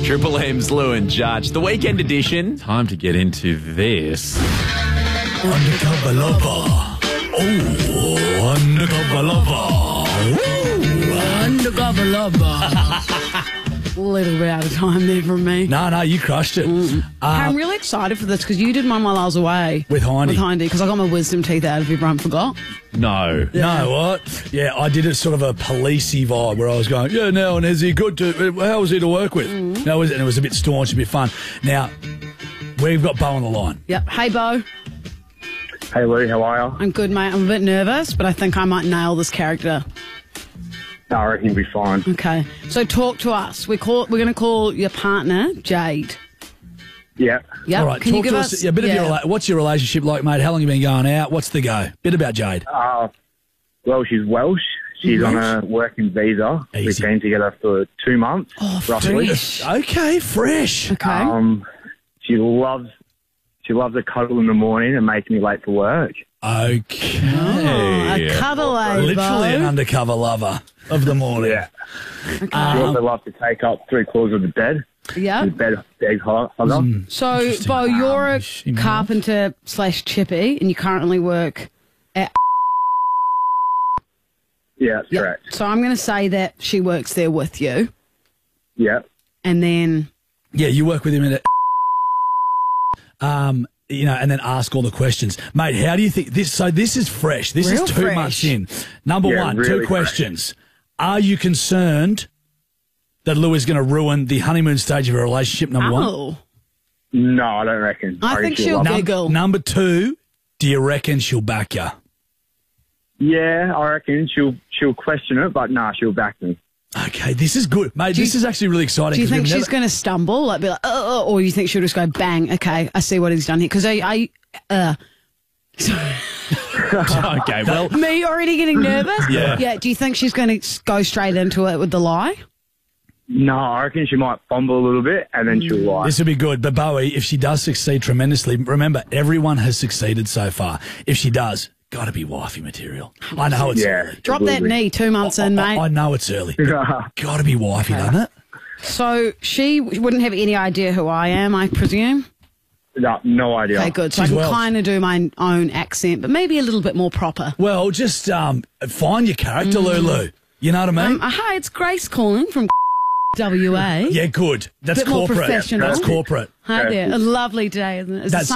Triple M's Lou and Judge, the weekend edition. Time to get into this. Undercover lover. Oh, undercover lover. Ooh, Undercover lover. A little bit out of time there from me. No, you crushed it. I'm really excited for this because you did mine while I was away. With Hindy. With Hindy, because I got my wisdom teeth out if everyone forgot. No. No, what? Yeah, I did it sort of a policey vibe where I was going, yeah, now, and is he good to, how was he to work with? No, and it was a bit staunch, a bit fun. Now, we've got Bo on the line. Yep. Hey, Bo. Hey Lou, how are you? I'm good, mate. I'm a bit nervous, but I think I might nail this character. No, I reckon you'll be fine. Okay. So talk to us. We're going to call your partner Jade. Yeah. Yep. All right, Can you talk give to us a bit of what's your relationship like, mate? How long you been going out? What's the go? Bit about Jade. Well, she's Welsh. She's on a working visa. Easy. We've been together for 2 months, roughly. fresh. Okay, fresh. Okay. She loves a cuddle in the morning and making me late for work. Okay. A cuddle, Literally an undercover lover of the morning. Yeah. She also loves to take up 3/4 of the bed. Yeah. The bed hugger. So, Bo, you're a She might. carpenter / chippy, and you currently work at... Yeah, that's Yep. correct. So I'm going to say that she works there with you, Yeah. and then... Yeah, you work with him at and then ask all the questions. Mate, how do you think this? So this is fresh. This Real is 2 fresh. months in. Number Yeah, one, really 2 questions. Are you concerned that Lou is going to ruin the honeymoon stage of a relationship, number one? Oh. No, I don't reckon. I think she'll love it. giggle. Number 2, do you reckon she'll back you? Yeah, I reckon she'll question it, but nah, she'll back me. Okay, this is good. Mate, this is actually really exciting. Do you 'cause think we've she's never- going to stumble, like be like, or you think she'll just go, bang, okay, I see what he's done here? Because Okay, well, me already getting nervous? Yeah. Yeah, do you think she's going to go straight into it with the lie? No, I reckon she might fumble a little bit and then she'll lie. This will be good. But Bowie, if she does succeed tremendously, remember, everyone has succeeded so far. If she does, got to be wifey material. I know it's Yeah. early. Drop that knee 2 months in, mate. I know it's early. Got to be wifey, doesn't it? So she wouldn't have any idea who I am, I presume? No idea. Okay, good. So She's I can Welsh. kind of do my own accent, but maybe a little bit more proper. Well, just find your character, Lulu. You know what I mean? Hi, it's Grace calling from WA. Yeah, good. That's Bit more corporate. professional. That's corporate. Hi there. A lovely day, isn't it? Is the That's- sun